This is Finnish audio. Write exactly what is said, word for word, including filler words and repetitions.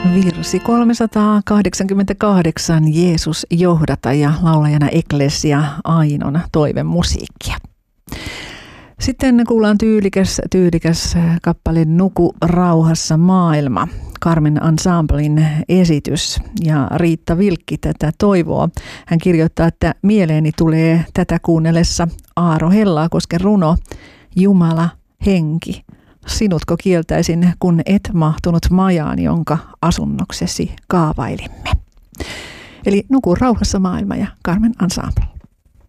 Virsi kolmesataakahdeksankymmentäkahdeksan, Jeesus johdata, ja laulajana Eklesia Ainon toivemusiikkia. Sitten kuullaan tyylikäs, tyylikäs kappale Nuku rauhassa maailma, Carmen Ensemblen esitys, ja Riitta Vilkki tätä toivoo. Hän kirjoittaa, että mieleeni tulee tätä kuunnellessa Aaro Hellakosken runo Jumala, henki, sinutko kieltäisin, kun et mahtunut majaan, jonka asunnoksesi kaavailimme. Eli Nuku rauhassa maailma ja Carmen Ensemble.